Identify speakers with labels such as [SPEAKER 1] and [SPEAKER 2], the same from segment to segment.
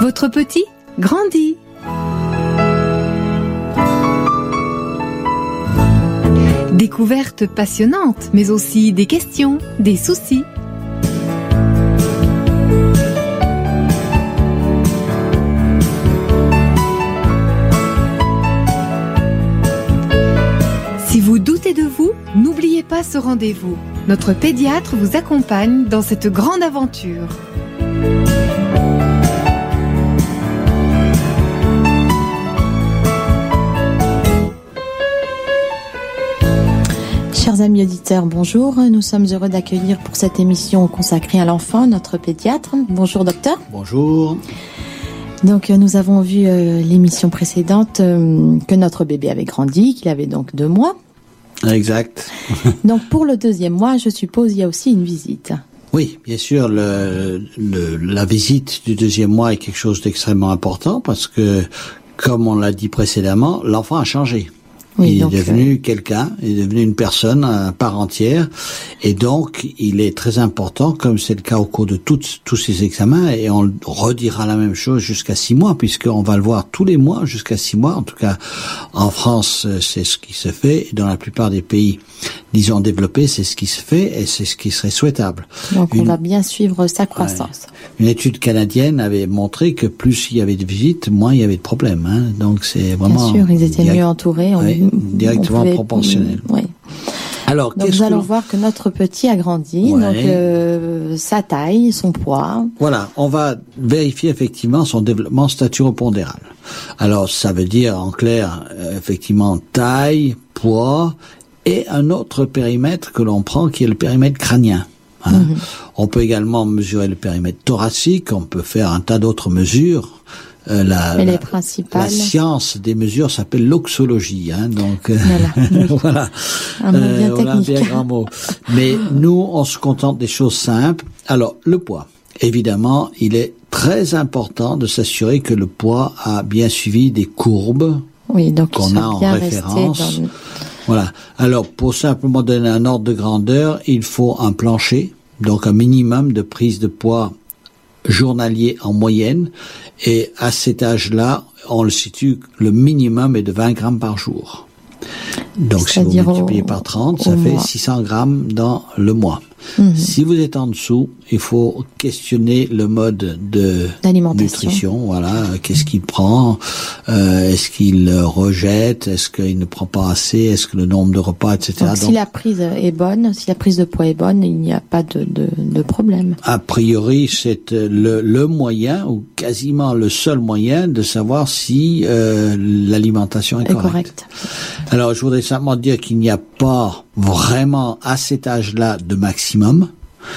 [SPEAKER 1] Votre petit grandit. Découvertes passionnantes, mais aussi des questions, des soucis. Si vous doutez de vous, n'oubliez pas ce rendez-vous. Notre pédiatre vous accompagne dans cette grande aventure.
[SPEAKER 2] Chers amis auditeurs, bonjour. Nous sommes heureux d'accueillir pour cette émission consacrée à l'enfant notre pédiatre. Bonjour docteur.
[SPEAKER 3] Bonjour.
[SPEAKER 2] Donc nous avons vu l'émission précédente que notre bébé avait grandi, qu'il avait donc 2 mois.
[SPEAKER 3] Exact.
[SPEAKER 2] Donc pour le 2e mois, je suppose, il y a aussi une visite.
[SPEAKER 3] Oui, bien sûr, la visite du 2e mois est quelque chose d'extrêmement important parce que, comme on l'a dit précédemment, l'enfant a changé.
[SPEAKER 2] Oui,
[SPEAKER 3] il
[SPEAKER 2] donc,
[SPEAKER 3] est devenu quelqu'un, il est devenu une personne à part entière, et donc il est très important, comme c'est le cas au cours de tous ces examens, et on redira la même chose jusqu'à 6 mois, puisqu'on va le voir tous les mois jusqu'à 6 mois. En tout cas, en France, c'est ce qui se fait, et dans la plupart des pays, disons développés, c'est ce qui se fait, et c'est ce qui serait souhaitable.
[SPEAKER 2] Donc on va bien suivre sa croissance.
[SPEAKER 3] Une étude canadienne avait montré que plus il y avait de visites, moins il y avait de problèmes. Hein. Donc c'est vraiment...
[SPEAKER 2] Bien sûr, ils étaient mieux entourés.
[SPEAKER 3] Directement proportionnel.
[SPEAKER 2] Oui.
[SPEAKER 3] Alors,
[SPEAKER 2] donc nous allons voir que notre petit a grandi, donc sa taille, son poids.
[SPEAKER 3] Voilà, on va vérifier effectivement son développement staturopondéral. Alors ça veut dire en clair effectivement taille, poids et un autre périmètre que l'on prend qui est le périmètre crânien. Hein. On peut également mesurer le périmètre thoracique, on peut faire un tas d'autres mesures. La science des mesures s'appelle l'oxologie, hein, donc voilà, un bien grand mot. Mais nous, on se contente des choses simples. Alors, le poids, évidemment, il est très important de s'assurer que le poids a bien suivi des courbes qu'on a en référence. Voilà. Alors, pour simplement donner un ordre de grandeur, il faut un plancher, donc un minimum de prise de poids journalier en moyenne, et à cet âge-là, on le situe, le minimum est de 20 grammes par jour. Donc si vous multipliez par 30, ça fait 600 grammes dans le mois. Si vous êtes en dessous, il faut questionner le mode de nutrition. Voilà, qu'est-ce qu'il prend, est-ce qu'il rejette, est-ce qu'il ne prend pas assez, est-ce que le nombre de repas, etc.
[SPEAKER 2] Donc si la prise est bonne, si la prise de poids est bonne, il n'y a pas de problème.
[SPEAKER 3] A priori, c'est le moyen ou quasiment le seul moyen de savoir si l'alimentation est correcte. Alors, je voudrais simplement dire qu'il n'y a pas vraiment à cet âge-là de maximum.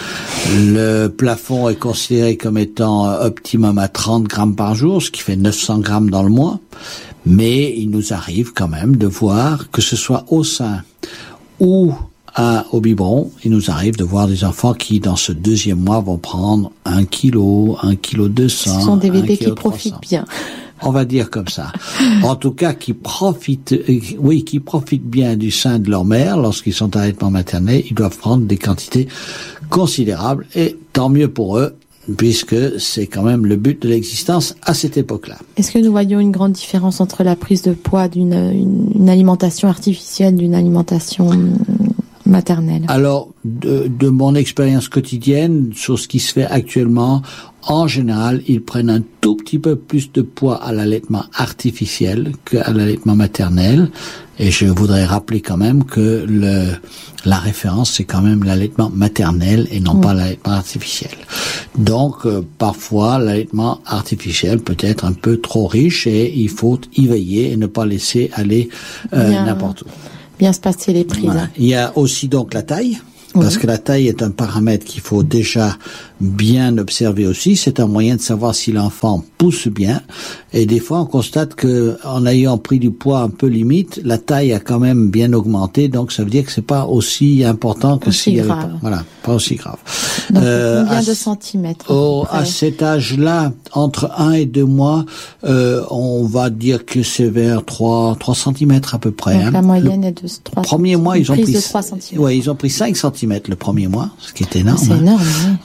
[SPEAKER 3] Le plafond est considéré comme étant optimum à 30 grammes par jour, ce qui fait 900 grammes dans le mois. Mais il nous arrive quand même de voir, que ce soit au sein ou au biberon, il nous arrive de voir des enfants qui, dans ce 2e mois, vont prendre 1 kilo, 1 kilo 200.
[SPEAKER 2] Ce sont des bébés qui profitent bien.
[SPEAKER 3] On va dire comme ça. En tout cas, qui profitent bien du sein de leur mère lorsqu'ils sont à allaitement maternel. Ils doivent prendre des quantités considérables, et tant mieux pour eux, puisque c'est quand même le but de l'existence à cette époque-là.
[SPEAKER 2] Est-ce que nous voyons une grande différence entre la prise de poids d'une alimentation artificielle, d'une alimentation maternelle?
[SPEAKER 3] Alors, de mon expérience quotidienne, sur ce qui se fait actuellement, en général, ils prennent un tout petit peu plus de poids à l'allaitement artificiel qu'à l'allaitement maternel. Et je voudrais rappeler quand même que la référence, c'est quand même l'allaitement maternel et non pas l'allaitement artificiel. Donc, parfois, l'allaitement artificiel peut être un peu trop riche, et il faut y veiller et ne pas laisser aller n'importe où.
[SPEAKER 2] Bien se passer les prises.
[SPEAKER 3] Voilà. Il y a aussi donc la taille. Parce que la taille est un paramètre qu'il faut déjà bien observer aussi. C'est un moyen de savoir si l'enfant pousse bien. Et des fois, on constate que, en ayant pris du poids un peu limite, la taille a quand même bien augmenté. Donc, ça veut dire que c'est pas aussi important que s'il y avait pas. Voilà, pas aussi grave.
[SPEAKER 2] Donc, combien de centimètres?
[SPEAKER 3] À cet âge-là, entre 1 et 2 mois, on va dire que c'est vers 3 centimètres à peu près.
[SPEAKER 2] Donc, la moyenne est de 3
[SPEAKER 3] premier mois, ils ont pris
[SPEAKER 2] 3 centimètres.
[SPEAKER 3] Ouais, ils ont pris 5 centimètres le premier mois, ce qui est énorme.
[SPEAKER 2] C'est énorme, oui.
[SPEAKER 3] Ensuite,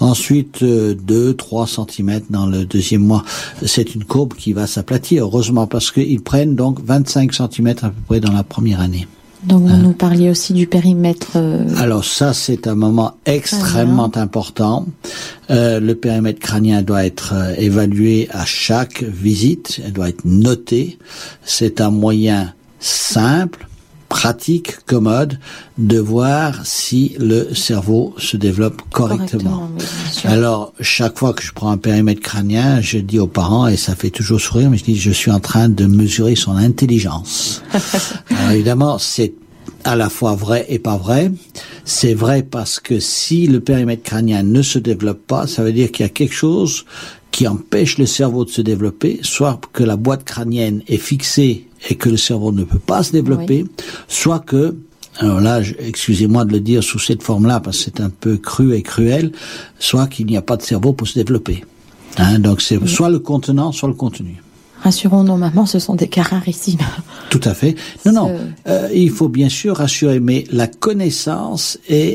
[SPEAKER 3] ensuite 2-3 cm dans le deuxième mois. C'est une courbe qui va s'aplatir, heureusement, parce qu'ils prennent donc 25 cm à peu près dans la première année.
[SPEAKER 2] Donc vous nous parliez aussi du périmètre.
[SPEAKER 3] Alors ça, c'est un moment extrêmement important. Le périmètre crânien doit être évalué à chaque visite, elle doit être notée. C'est un moyen simple, pratique, commode, de voir si le cerveau se développe correctement. Alors, chaque fois que je prends un périmètre crânien, je dis aux parents, et ça fait toujours sourire, mais je dis, je suis en train de mesurer son intelligence. Alors, évidemment, c'est à la fois vrai et pas vrai. C'est vrai parce que si le périmètre crânien ne se développe pas, ça veut dire qu'il y a quelque chose qui empêche le cerveau de se développer, soit que la boîte crânienne est fixée et que le cerveau ne peut pas se développer, soit que, alors là, excusez-moi de le dire sous cette forme-là, parce que c'est un peu cru et cruel, soit qu'il n'y a pas de cerveau pour se développer. Donc c'est soit le contenant, soit le contenu.
[SPEAKER 2] Rassurons nos mamans, ce sont des cas rarissimes.
[SPEAKER 3] Tout à fait. Non, il faut bien sûr rassurer, mais la connaissance est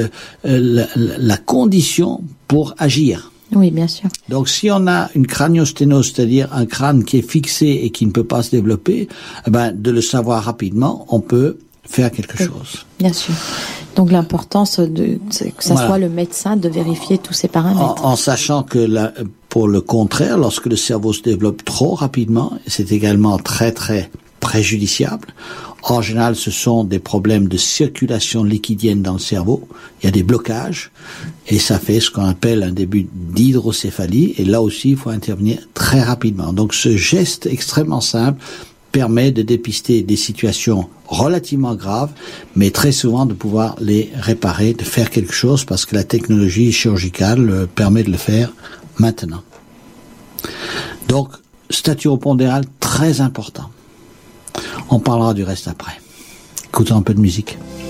[SPEAKER 3] la condition pour agir.
[SPEAKER 2] Oui, bien sûr.
[SPEAKER 3] Donc, si on a une craniosténose, c'est-à-dire un crâne qui est fixé et qui ne peut pas se développer, de le savoir rapidement, on peut faire quelque chose.
[SPEAKER 2] Bien sûr. Donc, l'importance que ça soit le médecin de vérifier tous ces paramètres.
[SPEAKER 3] En sachant que pour le contraire, lorsque le cerveau se développe trop rapidement, c'est également très, très préjudiciable. En général, ce sont des problèmes de circulation liquidienne dans le cerveau. Il y a des blocages et ça fait ce qu'on appelle un début d'hydrocéphalie. Et là aussi, il faut intervenir très rapidement. Donc, ce geste extrêmement simple permet de dépister des situations relativement graves, mais très souvent de pouvoir les réparer, de faire quelque chose parce que la technologie chirurgicale permet de le faire maintenant. Donc, staturopondéral, très important. On parlera du reste après. Écoutons un peu de musique.